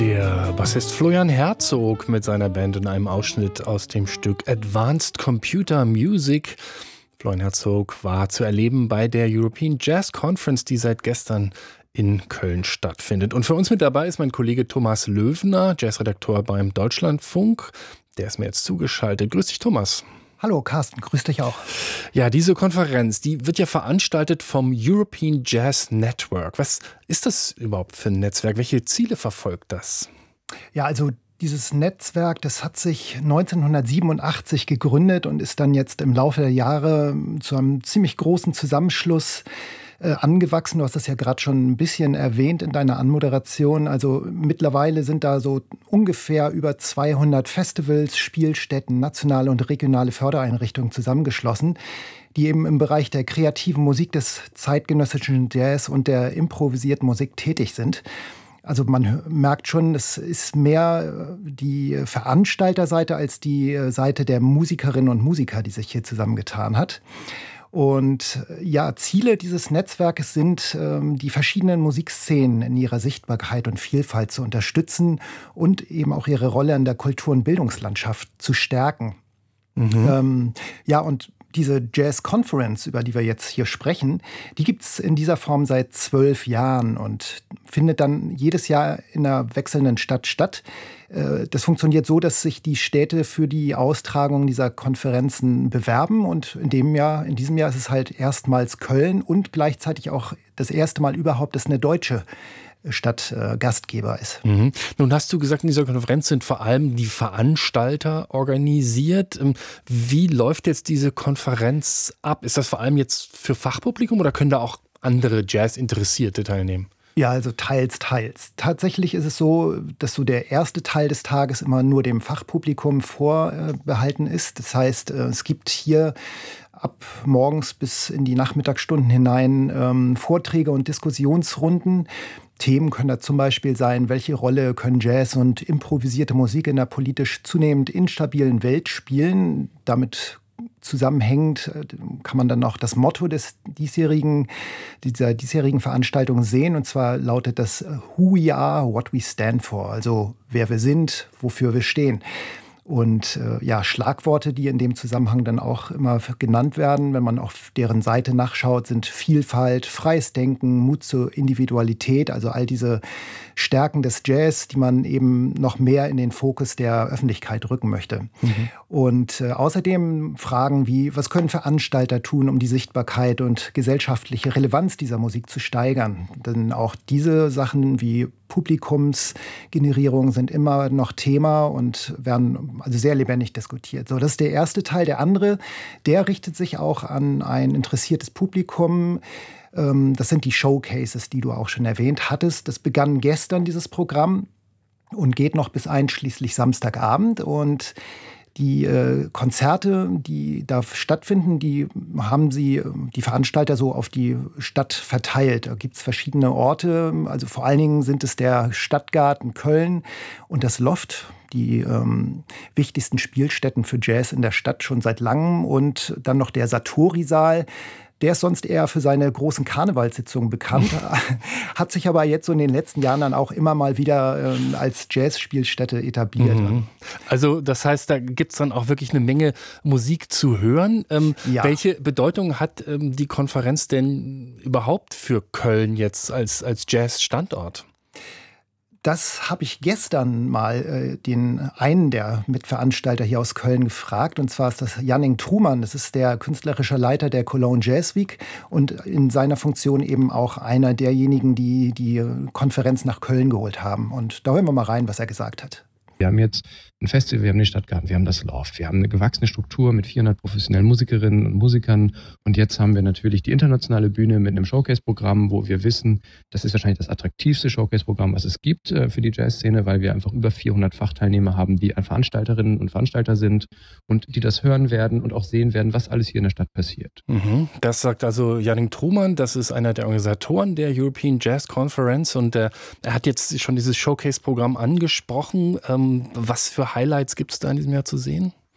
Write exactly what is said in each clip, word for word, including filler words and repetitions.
Der Bassist Florian Herzog mit seiner Band in einem Ausschnitt aus dem Stück Advanced Computer Music. Florian Herzog war zu erleben bei der European Jazz Conference, die seit gestern in Köln stattfindet. Und für uns mit dabei ist mein Kollege Thomas Löwner, Jazzredakteur beim Deutschlandfunk. Der ist mir jetzt zugeschaltet. Grüß dich, Thomas. Hallo Carsten, grüß dich auch. Ja, diese Konferenz, die wird ja veranstaltet vom European Jazz Network. Was ist das überhaupt für ein Netzwerk? Welche Ziele verfolgt das? Ja, also dieses Netzwerk, das hat sich neunzehnhundertsiebenundachtzig gegründet und ist dann jetzt im Laufe der Jahre zu einem ziemlich großen Zusammenschluss äh, angewachsen. Du hast das ja gerade schon ein bisschen erwähnt in deiner Anmoderation. Also mittlerweile sind da so ungefähr über zweihundert Festivals, Spielstätten, nationale und regionale Fördereinrichtungen zusammengeschlossen, die eben im Bereich der kreativen Musik, des zeitgenössischen Jazz und der improvisierten Musik tätig sind. Also man merkt schon, es ist mehr die Veranstalterseite als die Seite der Musikerinnen und Musiker, die sich hier zusammengetan hat. Und ja, Ziele dieses Netzwerkes sind, ähm, die verschiedenen Musikszenen in ihrer Sichtbarkeit und Vielfalt zu unterstützen und eben auch ihre Rolle in der Kultur- und Bildungslandschaft zu stärken. Mhm. Ähm, ja, und diese Jazz Conference, über die wir jetzt hier sprechen, die gibt es in dieser Form seit zwölf Jahren und findet dann jedes Jahr in einer wechselnden Stadt statt. Das funktioniert so, dass sich die Städte für die Austragung dieser Konferenzen bewerben. Und in dem Jahr, in diesem Jahr ist es halt erstmals Köln und gleichzeitig auch das erste Mal überhaupt, dass eine deutsche Stadt äh, Gastgeber ist. Mhm. Nun hast du gesagt, in dieser Konferenz sind vor allem die Veranstalter organisiert. Wie läuft jetzt diese Konferenz ab? Ist das vor allem jetzt für Fachpublikum oder können da auch andere Jazz-Interessierte teilnehmen? Ja, also teils, teils. Tatsächlich ist es so, dass so der erste Teil des Tages immer nur dem Fachpublikum vorbehalten ist. Das heißt, es gibt hier ab morgens bis in die Nachmittagsstunden hinein ähm, Vorträge und Diskussionsrunden. Themen können da zum Beispiel sein, welche Rolle können Jazz und improvisierte Musik in der politisch zunehmend instabilen Welt spielen. Damit zusammenhängend kann man dann noch das Motto des diesjährigen, dieser diesjährigen Veranstaltung sehen. Und zwar lautet das Who we are, what we stand for. Also wer wir sind, wofür wir stehen. Und äh, ja, Schlagworte, die in dem Zusammenhang dann auch immer genannt werden, wenn man auf deren Seite nachschaut, sind Vielfalt, freies Denken, Mut zur Individualität, also all diese Stärken des Jazz, die man eben noch mehr in den Fokus der Öffentlichkeit rücken möchte. Mhm. Und äh, außerdem Fragen wie, was können Veranstalter tun, um die Sichtbarkeit und gesellschaftliche Relevanz dieser Musik zu steigern? Denn auch diese Sachen wie Publikumsgenerierung sind immer noch Thema und werden also sehr lebendig diskutiert. So, das ist der erste Teil. Der andere, der richtet sich auch an ein interessiertes Publikum. Das sind die Showcases, die du auch schon erwähnt hattest. Das begann gestern, dieses Programm, und geht noch bis einschließlich Samstagabend. Und die äh, Konzerte, die da stattfinden, die haben sie, die Veranstalter so auf die Stadt verteilt. Da gibt es verschiedene Orte. Also vor allen Dingen sind es der Stadtgarten Köln und das Loft, die ähm, wichtigsten Spielstätten für Jazz in der Stadt schon seit langem. Und dann noch der Satori-Saal. Der ist sonst eher für seine großen Karnevalssitzungen bekannt, hat sich aber jetzt so in den letzten Jahren dann auch immer mal wieder ähm, als Jazzspielstätte etabliert. Mhm. Also das heißt, da gibt es dann auch wirklich eine Menge Musik zu hören. Ähm, ja. Welche Bedeutung hat ähm, die Konferenz denn überhaupt für Köln jetzt als, als Jazz-Standort? Das habe ich gestern mal äh, den einen der Mitveranstalter hier aus Köln gefragt. Und zwar ist das Janning Truman. Das ist der künstlerische Leiter der Cologne Jazz Week und in seiner Funktion eben auch einer derjenigen, die die Konferenz nach Köln geholt haben. Und da hören wir mal rein, was er gesagt hat. Wir haben jetzt ein Festival, wir haben den Stadtgarten, wir haben das Loft, wir haben eine gewachsene Struktur mit vierhundert professionellen Musikerinnen und Musikern und jetzt haben wir natürlich die internationale Bühne mit einem Showcase-Programm, wo wir wissen, das ist wahrscheinlich das attraktivste Showcase-Programm, was es gibt äh, für die Jazzszene, weil wir einfach über vierhundert Fachteilnehmer haben, die Veranstalterinnen und Veranstalter sind und die das hören werden und auch sehen werden, was alles hier in der Stadt passiert. Mhm. Das sagt also Janning Truman, das ist einer der Organisatoren der European Jazz Conference und äh, er hat jetzt schon dieses Showcase-Programm angesprochen. Ähm, was für Highlights gibt es da in diesem Jahr zu sehen?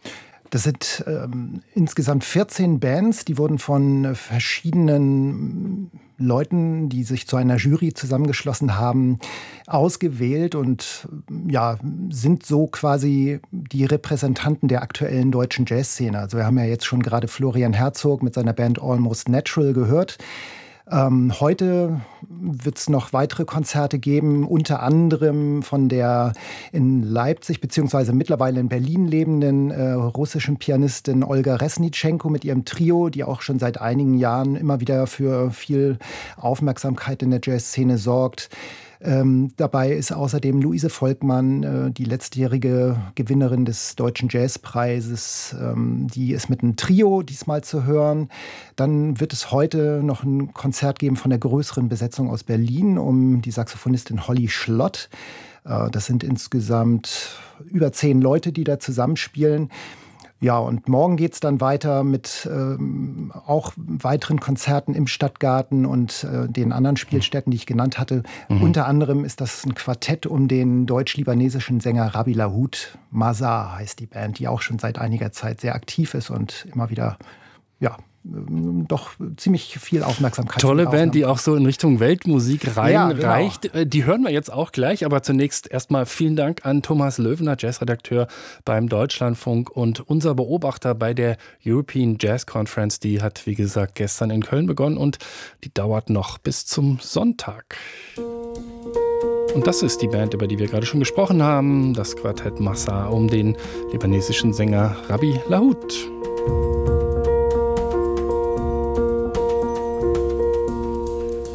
Das sind ähm, insgesamt vierzehn Bands, die wurden von verschiedenen Leuten, die sich zu einer Jury zusammengeschlossen haben, ausgewählt und ja, sind so quasi die Repräsentanten der aktuellen deutschen Jazzszene. Also wir haben ja jetzt schon gerade Florian Herzog mit seiner Band Almost Natural gehört. Ähm, heute wird es noch weitere Konzerte geben, unter anderem von der in Leipzig bzw. mittlerweile in Berlin lebenden äh, russischen Pianistin Olga Resnitschenko mit ihrem Trio, die auch schon seit einigen Jahren immer wieder für viel Aufmerksamkeit in der Jazzszene sorgt. Ähm, dabei ist außerdem Luise Volkmann, äh, die letztjährige Gewinnerin des Deutschen Jazzpreises. Ähm, die ist mit einem Trio diesmal zu hören. Dann wird es heute noch ein Konzert geben von der größeren Besetzung aus Berlin um die Saxophonistin Holly Schlott. Äh, das sind insgesamt über zehn Leute, die da zusammenspielen. Ja, und morgen geht's dann weiter mit ähm, auch weiteren Konzerten im Stadtgarten und äh, den anderen Spielstätten, die ich genannt hatte. Mhm. Unter anderem ist das ein Quartett um den deutsch-libanesischen Sänger Rabbi Lahoud. Mazar heißt die Band, die auch schon seit einiger Zeit sehr aktiv ist und immer wieder, ja, doch ziemlich viel Aufmerksamkeit. Tolle Band, die auch so in Richtung Weltmusik reinreicht. Ja, genau. Die hören wir jetzt auch gleich, aber zunächst erstmal vielen Dank an Thomas Löwener, Jazzredakteur beim Deutschlandfunk und unser Beobachter bei der European Jazz Conference. Die hat, wie gesagt, gestern in Köln begonnen und die dauert noch bis zum Sonntag. Und das ist die Band, über die wir gerade schon gesprochen haben, das Quartett Mazar um den libanesischen Sänger Rabbi Lahoud.